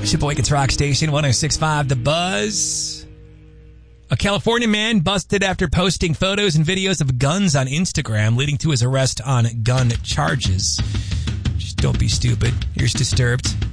Sheboygan's Rock Station, 106.5 The Buzz. A California man busted after posting photos and videos of guns on Instagram, leading to his arrest on gun charges. Just don't be stupid. Here's Disturbed.